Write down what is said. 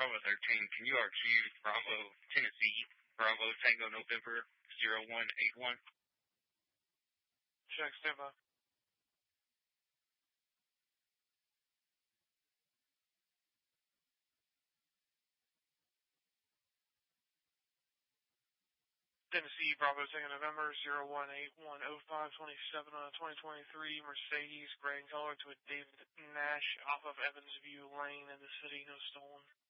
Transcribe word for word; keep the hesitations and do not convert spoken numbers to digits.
Bravo thirteen, can you archive Bravo Tennessee, Bravo Tango November zero one eight one? Check, stand by. Tennessee, Bravo Tango November zero one eight one oh five twenty-seven on a twenty twenty-three Mercedes gray in color to a David Nash off of Evansview Lane in the city, no stolen.